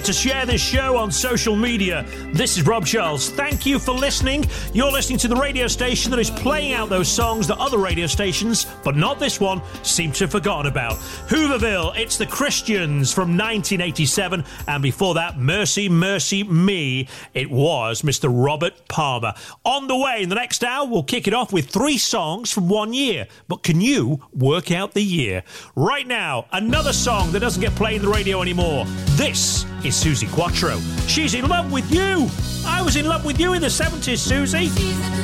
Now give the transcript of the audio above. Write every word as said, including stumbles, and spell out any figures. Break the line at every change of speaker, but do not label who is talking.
To share this show on social media. This is Rob Charles. Thank you for listening. You're listening to the radio station that is playing out those songs that other radio stations, but not this one, seem to have forgotten about. Hooverville, it's the Christians from nineteen eighty-seven, and before that, Mercy, Mercy Me, it was Mister Robert Palmer. On the way, in the next hour, we'll kick it off with three songs from one year. But can you work out the year? Right now, another song that doesn't get played on the radio anymore. This is Suzi Quatro. She's in love with you. I was in love with you in the seventies, Susie.